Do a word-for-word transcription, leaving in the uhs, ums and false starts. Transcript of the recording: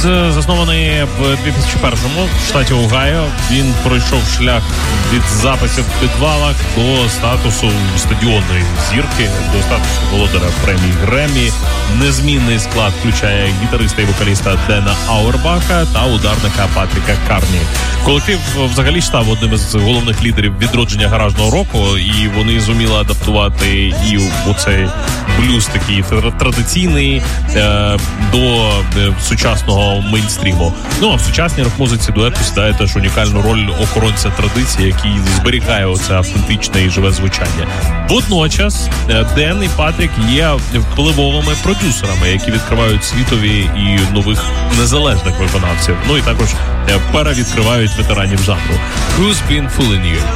заснований в дві тисячі першому в штаті Огайо. Він пройшов шлях від записів в підвалах до статусу стадіонної зірки, до статусу володаря премії Греммі. Незмінний склад включає гітариста і вокаліста Дена Ауербаха та ударника Патріка Карні. Колектив взагалі став одним із головних лідерів відродження гаражного року, і вони зуміли адаптувати і оцей блюз такий традиційний е, до е, сучасного мейнстріму. Ну, а в сучасній рок-музиці дует посідає теж унікальну роль охоронця традиції, який зберігає оце автентичне і живе звучання. Водночас Ден і Патрік є впливовими продюсерами, які відкривають світові і нових незалежних виконавців. Ну і також перевідкривають ветеранів жанру. Who's Been Fooling You?